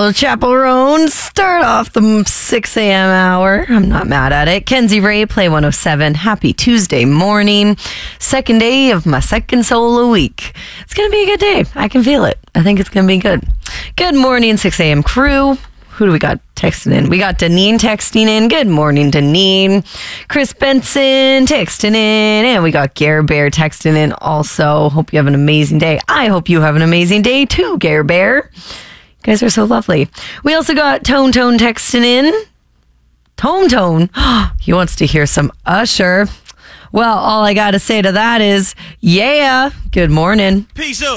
El Chaperone. Start off the 6 a.m. hour. I'm not mad at it. Kenzie Ray, Play 107. Happy Tuesday morning. Second day of my second solo week. It's going to be a good day. I can feel it. I think it's going to be good. Good morning, 6 a.m. crew. Who do we got texting in? We got Deneen texting in. Good morning, Deneen. Chris Benson texting in. And we got Gare Bear texting in also. Hope you have an amazing day. I hope you have an amazing day too, Gare Bear. You guys are so lovely. We also got Tone texting in. Tone. He wants to hear some Usher. Well, all I got to say to that is, yeah, good morning. Peace up.